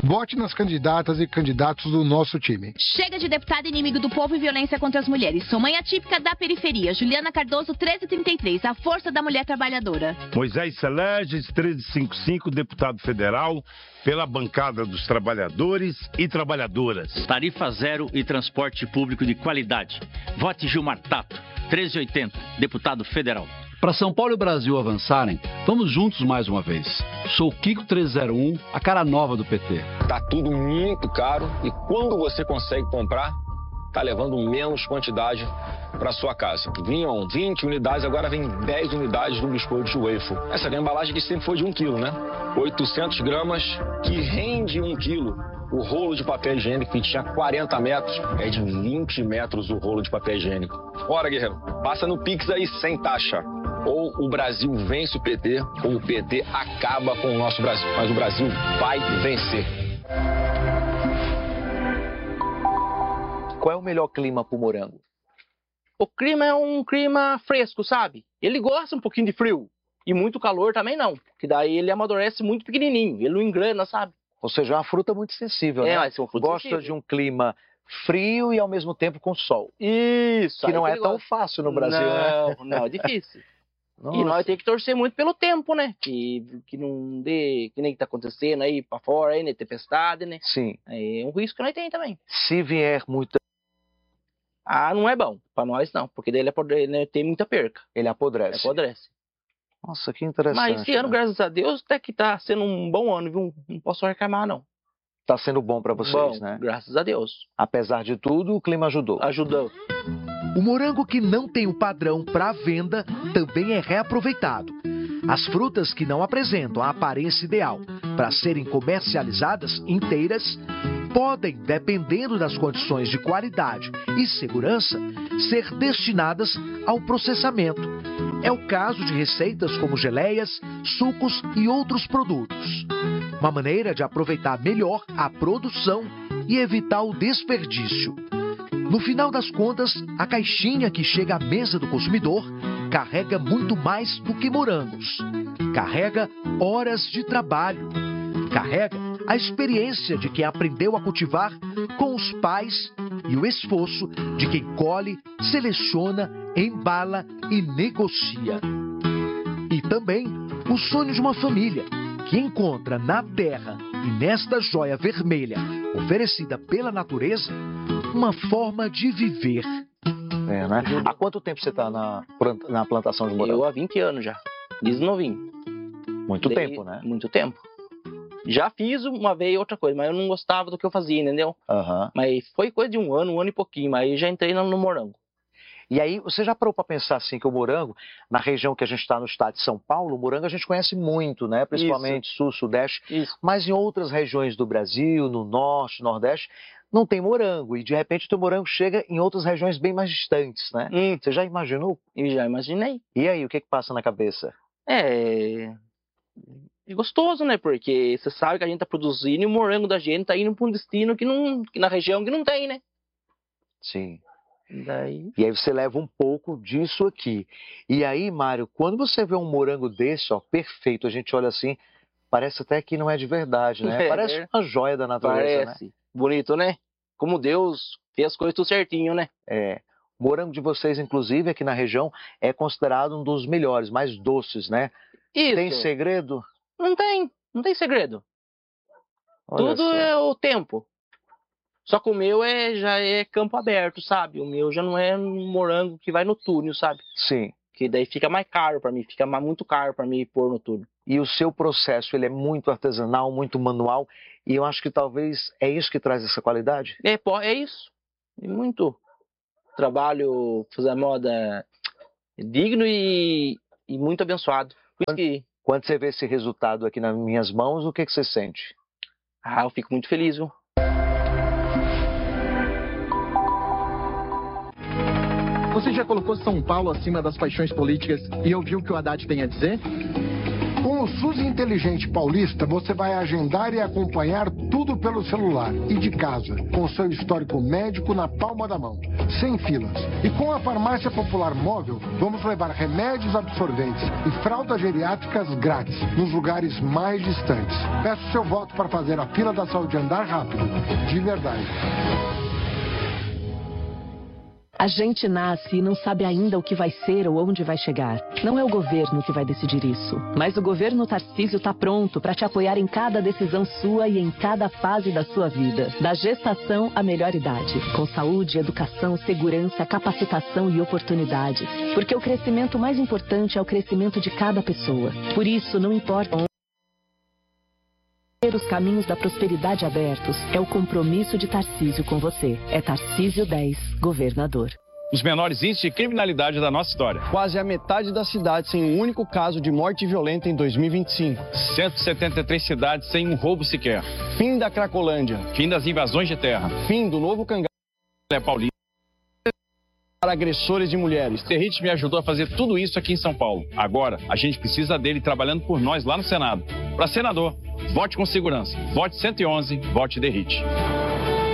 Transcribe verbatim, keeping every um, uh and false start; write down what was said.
Vote nas candidatas e candidatos do nosso time. Chega de deputada inimigo do povo e violência contra as mulheres. Sou mãe atípica da periferia. Juliana Cardoso, treze trinta e três. A força da mulher trabalhadora. Moisés Seleges, treze cinquenta e cinco, deputado federal, pela bancada dos trabalhadores e trabalhadoras. Tarifa zero e transporte público de qualidade. Vote Gilmar Tato, treze oitenta, deputado federal. Para São Paulo e o Brasil avançarem, vamos juntos mais uma vez. Sou Kiko trezentos e um, a cara nova do P T. Tá tudo muito caro e quando você consegue comprar, tá levando menos quantidade para sua casa. Vinham vinte unidades, agora vem dez unidades do biscoito de waffle. Essa aqui é a embalagem que sempre foi de um quilo, né? oitocentos gramas, que rende um quilo. O rolo de papel higiênico, que tinha quarenta metros, é de vinte metros o rolo de papel higiênico. Bora, guerreiro, passa no Pix aí sem taxa. Ou o Brasil vence o P T, ou o P T acaba com o nosso Brasil. Mas o Brasil vai vencer. Qual é o melhor clima pro morango? O clima é um clima fresco, sabe? Ele gosta um pouquinho de frio. E muito calor também não. Que daí ele amadurece muito pequenininho. Ele não engrana, sabe? Ou seja, é uma fruta muito sensível, é, né? Mas é uma fruta Gosta sensível. de um clima frio e ao mesmo tempo com sol. Isso. Que não é tão gosta. fácil no Brasil, não, né? Não, não, é difícil. Nossa. E nós temos que torcer muito pelo tempo, né? Que, que não dê, que nem tá acontecendo aí pra fora, aí, né? Tempestade, né? Sim. É um risco que nós temos também. Se vier muita... Ah, não é bom. Pra nós não, porque daí ele, apodre... ele tem muita perca. Ele apodrece. Ele apodrece. Nossa, que interessante. Mas esse ano, né? graças a Deus, até que tá sendo um bom ano, viu? Não posso reclamar, não. Tá sendo bom para vocês, bom, né? Graças a Deus. Apesar de tudo, o clima ajudou. Ajudou. O morango que não tem o padrão para venda também é reaproveitado. As frutas que não apresentam a aparência ideal para serem comercializadas inteiras podem, dependendo das condições de qualidade e segurança, ser destinadas ao processamento. É o caso de receitas como geleias, sucos e outros produtos. Uma maneira de aproveitar melhor a produção e evitar o desperdício. No final das contas, a caixinha que chega à mesa do consumidor carrega muito mais do que morangos. Carrega horas de trabalho. Carrega a experiência de quem aprendeu a cultivar com os pais e o esforço de quem colhe, seleciona, embala e negocia. E também o sonho de uma família que encontra na terra e nesta joia vermelha oferecida pela natureza uma forma de viver. É, né? Há quanto tempo você está na, na plantação de morango? Eu há vinte anos já, desde novinho. Muito Daí, tempo, né? Muito tempo. Já fiz uma vez outra coisa, mas eu não gostava do que eu fazia, entendeu? Uhum. Mas foi coisa de um ano, um ano e pouquinho, mas aí já entrei no, no morango. E aí, você já parou para pensar assim que o morango, na região que a gente está no estado de São Paulo, o morango a gente conhece muito, né? Principalmente Isso. sul, sudeste. Isso. Mas em outras regiões do Brasil, no norte, nordeste, não tem morango. E de repente o teu morango chega em outras regiões bem mais distantes, né? Hum. Você já imaginou? Eu já imaginei. E aí, o que que passa na cabeça? É... É gostoso, né? Porque você sabe que a gente tá produzindo e o morango da gente tá indo para um destino que não, que na região que não tem, né? Sim. Daí... E aí você leva um pouco disso aqui. E aí, Mário, quando você vê um morango desse, ó, perfeito, a gente olha assim, parece até que não é de verdade, né? É, parece é. uma joia da natureza, Parece. né? Bonito, né? Como Deus fez as coisas tudo certinho, né? É. O morango de vocês, inclusive, aqui na região, é considerado um dos melhores, mais doces, né? Isso. Tem segredo? Não tem, não tem segredo. Olha Tudo só. é o tempo. Só que o meu é, já é campo aberto, sabe? O meu já não é um morango que vai no túnel, sabe? Sim. Que daí fica mais caro pra mim, fica mais, muito caro pra mim pôr no túnel. E o seu processo, ele é muito artesanal, muito manual, e eu acho que talvez é isso que traz essa qualidade? É, pô, é isso. É muito trabalho, fazer a moda digno e, e muito abençoado. Por isso que... Quando você vê esse resultado aqui nas minhas mãos, o que, que você sente? Ah, eu fico muito feliz, viu? Você já colocou São Paulo acima das paixões políticas e ouviu o que o Haddad tem a dizer? Com o SUS Inteligente Paulista, você vai agendar e acompanhar tudo pelo celular e de casa, com seu histórico médico na palma da mão, sem filas. E com a Farmácia Popular Móvel, vamos levar remédios absorventes e fraldas geriátricas grátis nos lugares mais distantes. Peço seu voto para fazer a fila da saúde andar rápido, de verdade. A gente nasce e não sabe ainda o que vai ser ou onde vai chegar. Não é o governo que vai decidir isso. Mas o governo Tarcísio está pronto para te apoiar em cada decisão sua e em cada fase da sua vida. Da gestação à melhor idade. Com saúde, educação, segurança, capacitação e oportunidades. Porque o crescimento mais importante é o crescimento de cada pessoa. Por isso, não importa onde os caminhos da prosperidade abertos, é o compromisso de Tarcísio com você. É Tarcísio dez, governador. Os menores índices de criminalidade da nossa história. Quase a metade da cidade sem um único caso de morte violenta em dois mil e vinte e cinco. cento e setenta e três cidades sem um roubo sequer. Fim da Cracolândia. Fim das invasões de terra. Fim do novo cangaço é paulista. Para agressores de mulheres. Derrite me ajudou a fazer tudo isso aqui em São Paulo. Agora, a gente precisa dele trabalhando por nós lá no Senado. Para senador, vote com segurança. Vote cento e onze, vote Derrite.